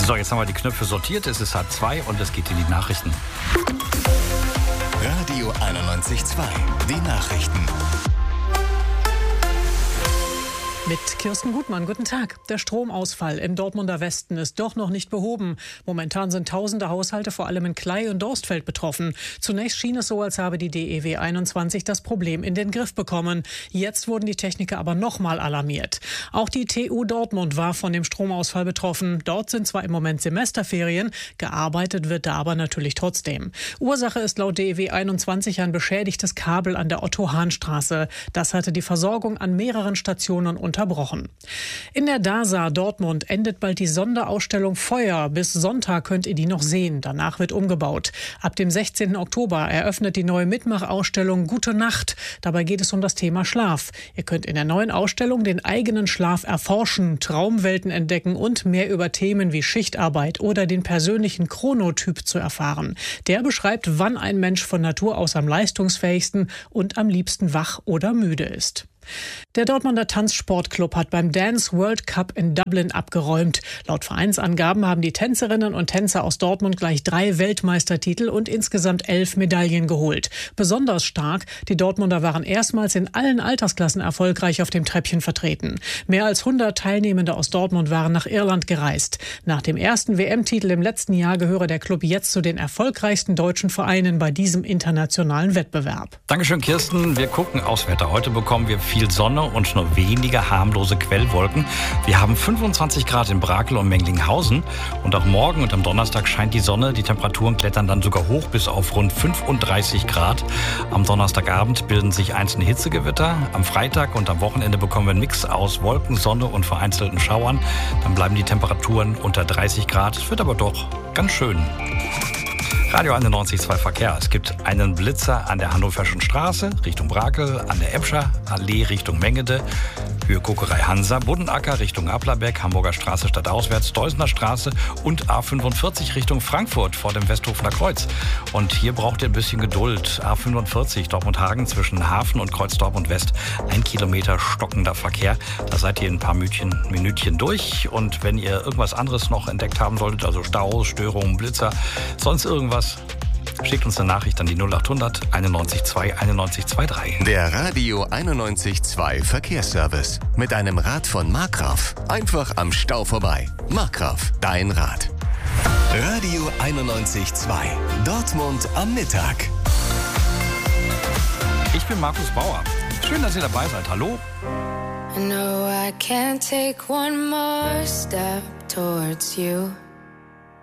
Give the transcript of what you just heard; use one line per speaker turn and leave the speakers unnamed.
So, jetzt haben wir die Knöpfe sortiert. Es ist 1:30 und es geht in die Nachrichten.
Radio 91.2, die Nachrichten.
Mit Kirsten Gutmann, guten Tag. Der Stromausfall im Dortmunder Westen ist doch noch nicht behoben. Momentan sind tausende Haushalte vor allem in Klei und Dorstfeld betroffen. Zunächst schien es so, als habe die DEW 21 das Problem in den Griff bekommen. Jetzt wurden die Techniker aber nochmal alarmiert. Auch die TU Dortmund war von dem Stromausfall betroffen. Dort sind zwar im Moment Semesterferien, gearbeitet wird da aber natürlich trotzdem. Ursache ist laut DEW 21 ein beschädigtes Kabel an der Otto-Hahn-Straße. Das hatte die Versorgung an mehreren Stationen unterbrochen. In der DASA Dortmund endet bald die Sonderausstellung Feuer. Bis Sonntag könnt ihr die noch sehen. Danach wird umgebaut. Ab dem 16. Oktober eröffnet die neue Mitmachausstellung Gute Nacht. Dabei geht es um das Thema Schlaf. Ihr könnt in der neuen Ausstellung den eigenen Schlaf erforschen, Traumwelten entdecken und mehr über Themen wie Schichtarbeit oder den persönlichen Chronotyp zu erfahren. Der beschreibt, wann ein Mensch von Natur aus am leistungsfähigsten und am liebsten wach oder müde ist. Der Dortmunder Tanzsportclub hat beim Dance World Cup in Dublin abgeräumt. Laut Vereinsangaben haben die Tänzerinnen und Tänzer aus Dortmund gleich 3 Weltmeistertitel und insgesamt 11 Medaillen geholt. Besonders stark, die Dortmunder waren erstmals in allen Altersklassen erfolgreich auf dem Treppchen vertreten. Mehr als 100 Teilnehmende aus Dortmund waren nach Irland gereist. Nach dem ersten WM-Titel im letzten Jahr gehöre der Club jetzt zu den erfolgreichsten deutschen Vereinen bei diesem internationalen Wettbewerb.
Dankeschön, Kirsten. Wir gucken aufs Wetter. Heute bekommen wir viel Sonne und nur wenige harmlose Quellwolken. Wir haben 25 Grad in Brakel und Menglinghausen. Und auch morgen und am Donnerstag scheint die Sonne. Die Temperaturen klettern dann sogar hoch bis auf rund 35 Grad. Am Donnerstagabend bilden sich einzelne Hitzegewitter. Am Freitag und am Wochenende bekommen wir einen Mix aus Wolken, Sonne und vereinzelten Schauern. Dann bleiben die Temperaturen unter 30 Grad. Es wird aber doch ganz schön. Radio 91.2 Verkehr. Es gibt einen Blitzer an der Hannoverschen Straße Richtung Brakel, an der Emscher Allee Richtung Mengede, Höhe Kokerei Hansa, Buddenacker Richtung Applerbeck, Hamburger Straße stadtauswärts, Deusener Straße und A45 Richtung Frankfurt vor dem Westhofener Kreuz. Und hier braucht ihr ein bisschen Geduld. A45 Dortmund-Hagen zwischen Hafen und Kreuz Dortmund West. 1 Kilometer stockender Verkehr. Da seid ihr in ein paar Minütchen durch. Und wenn ihr irgendwas anderes noch entdeckt haben solltet, also Staus, Störungen, Blitzer, sonst irgendwas, schickt uns eine Nachricht an die 0800 91 9123.
Der Radio 91.2 Verkehrsservice. Mit einem Rad von Markgraf. Einfach am Stau vorbei. Markgraf, dein Rad. Radio 91.2. Dortmund am Mittag.
Ich bin Markus Bauer. Schön, dass ihr dabei seid. Hallo.
I know I can't take one more step towards you.